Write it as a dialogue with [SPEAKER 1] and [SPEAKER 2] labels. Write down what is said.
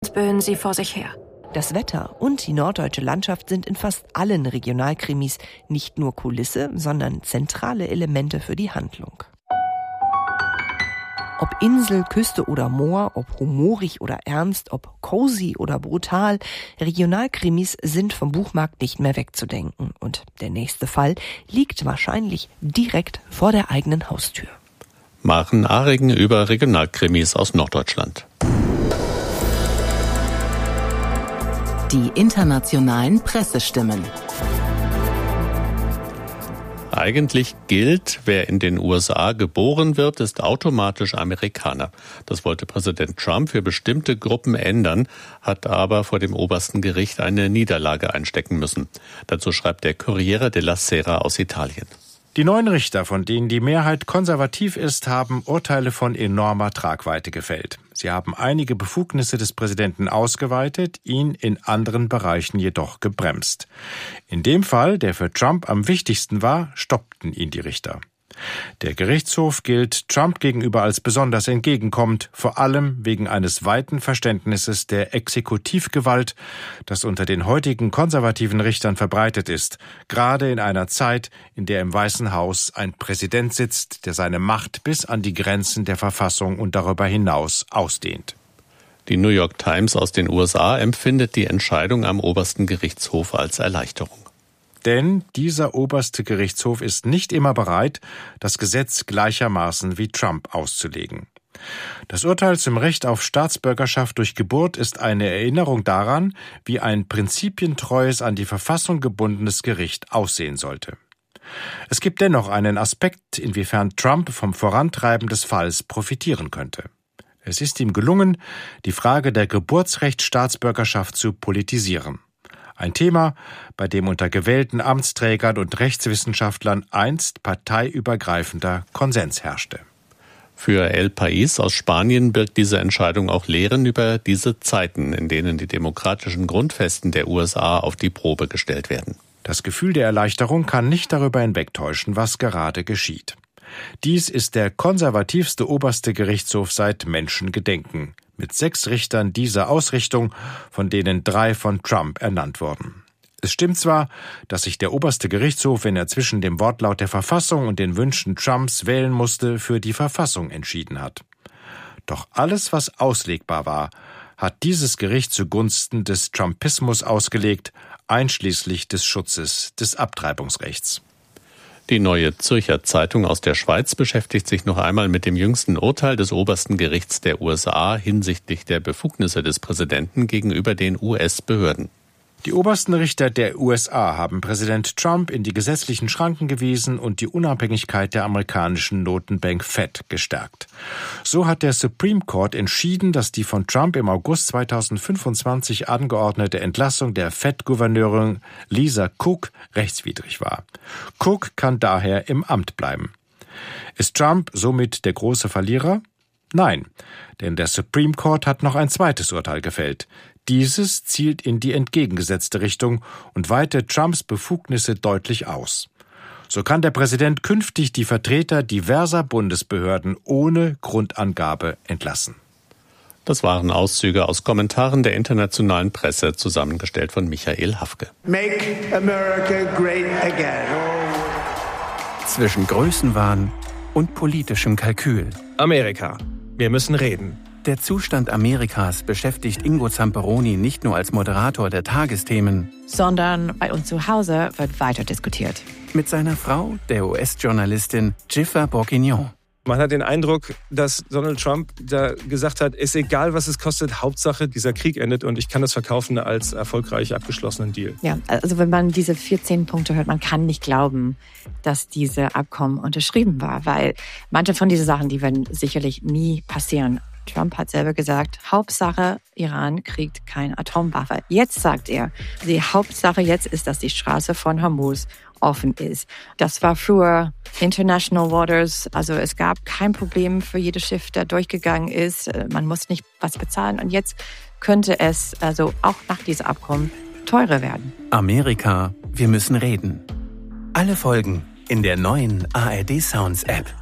[SPEAKER 1] Windböen sie vor sich her.
[SPEAKER 2] Das Wetter und die norddeutsche Landschaft sind in fast allen Regionalkrimis nicht nur Kulisse, sondern zentrale Elemente für die Handlung. Ob Insel, Küste oder Moor, ob humorig oder ernst, ob cozy oder brutal, Regionalkrimis sind vom Buchmarkt nicht mehr wegzudenken. Und der nächste Fall liegt wahrscheinlich direkt vor der eigenen Haustür.
[SPEAKER 3] Maren Ahrigen über Regionalkrimis aus Norddeutschland.
[SPEAKER 4] Die internationalen Pressestimmen.
[SPEAKER 3] Eigentlich gilt, wer in den USA geboren wird, ist automatisch Amerikaner. Das wollte Präsident Trump für bestimmte Gruppen ändern, hat aber vor dem obersten Gericht eine Niederlage einstecken müssen. Dazu schreibt der Corriere della Sera aus Italien.
[SPEAKER 5] Die 9 Richter, von denen die Mehrheit konservativ ist, haben Urteile von enormer Tragweite gefällt. Sie haben einige Befugnisse des Präsidenten ausgeweitet, ihn in anderen Bereichen jedoch gebremst. In dem Fall, der für Trump am wichtigsten war, stoppten ihn die Richter. Der Gerichtshof gilt Trump gegenüber als besonders entgegenkommend, vor allem wegen eines weiten Verständnisses der Exekutivgewalt, das unter den heutigen konservativen Richtern verbreitet ist, gerade in einer Zeit, in der im Weißen Haus ein Präsident sitzt, der seine Macht bis an die Grenzen der Verfassung und darüber hinaus ausdehnt.
[SPEAKER 3] Die New York Times aus den USA empfindet die Entscheidung am obersten Gerichtshof als Erleichterung.
[SPEAKER 5] Denn dieser oberste Gerichtshof ist nicht immer bereit, das Gesetz gleichermaßen wie Trump auszulegen. Das Urteil zum Recht auf Staatsbürgerschaft durch Geburt ist eine Erinnerung daran, wie ein prinzipientreues, an die Verfassung gebundenes Gericht aussehen sollte. Es gibt dennoch einen Aspekt, inwiefern Trump vom Vorantreiben des Falls profitieren könnte. Es ist ihm gelungen, die Frage der Geburtsrechtsstaatsbürgerschaft zu politisieren. Ein Thema, bei dem unter gewählten Amtsträgern und Rechtswissenschaftlern einst parteiübergreifender Konsens herrschte.
[SPEAKER 3] Für El País aus Spanien birgt diese Entscheidung auch Lehren über diese Zeiten, in denen die demokratischen Grundfesten der USA auf die Probe gestellt werden.
[SPEAKER 5] Das Gefühl der Erleichterung kann nicht darüber hinwegtäuschen, was gerade geschieht. Dies ist der konservativste oberste Gerichtshof seit Menschengedenken, mit 6 Richtern dieser Ausrichtung, von denen 3 von Trump ernannt wurden. Es stimmt zwar, dass sich der oberste Gerichtshof, wenn er zwischen dem Wortlaut der Verfassung und den Wünschen Trumps wählen musste, für die Verfassung entschieden hat. Doch alles, was auslegbar war, hat dieses Gericht zugunsten des Trumpismus ausgelegt, einschließlich des Schutzes des Abtreibungsrechts.
[SPEAKER 3] Die Neue Zürcher Zeitung aus der Schweiz beschäftigt sich noch einmal mit dem jüngsten Urteil des obersten Gerichts der USA hinsichtlich der Befugnisse des Präsidenten gegenüber den US-Behörden.
[SPEAKER 5] Die obersten Richter der USA haben Präsident Trump in die gesetzlichen Schranken gewiesen und die Unabhängigkeit der amerikanischen Notenbank Fed gestärkt. So hat der Supreme Court entschieden, dass die von Trump im August 2025 angeordnete Entlassung der Fed-Gouverneurin Lisa Cook rechtswidrig war. Cook kann daher im Amt bleiben. Ist Trump somit der große Verlierer? Nein, denn der Supreme Court hat noch ein zweites Urteil gefällt. Dieses zielt in die entgegengesetzte Richtung und weitet Trumps Befugnisse deutlich aus. So kann der Präsident künftig die Vertreter diverser Bundesbehörden ohne Grundangabe entlassen.
[SPEAKER 3] Das waren Auszüge aus Kommentaren der internationalen Presse, zusammengestellt von Michael Hafke.
[SPEAKER 6] Make America great again.
[SPEAKER 7] Zwischen Größenwahn und politischem Kalkül.
[SPEAKER 8] Amerika. Wir müssen reden.
[SPEAKER 7] Der Zustand Amerikas beschäftigt Ingo Zamperoni nicht nur als Moderator der Tagesthemen,
[SPEAKER 1] Sondern bei uns zu Hause wird weiter diskutiert.
[SPEAKER 7] mit seiner Frau, der US-Journalistin Jennifer Bourguignon.
[SPEAKER 8] Man hat den Eindruck, dass Donald Trump da gesagt hat, ist egal, was es kostet, Hauptsache dieser Krieg endet und ich kann das verkaufen als erfolgreich abgeschlossenen Deal.
[SPEAKER 1] Ja, also wenn man diese 14 Punkte hört, man kann nicht glauben, dass diese Abkommen unterschrieben war, weil manche von diesen Sachen, die werden sicherlich nie passieren. Trump hat selber gesagt, Hauptsache, Iran kriegt keine Atomwaffe. Jetzt sagt er, die Hauptsache jetzt ist, dass die Straße von Hormuz offen ist. Das war früher International Waters, also es gab kein Problem für jedes Schiff, das durchgegangen ist. Man muss nicht was bezahlen und jetzt könnte es also auch nach diesem Abkommen teurer werden.
[SPEAKER 7] Amerika, wir müssen reden. Alle Folgen in der neuen ARD Sounds App.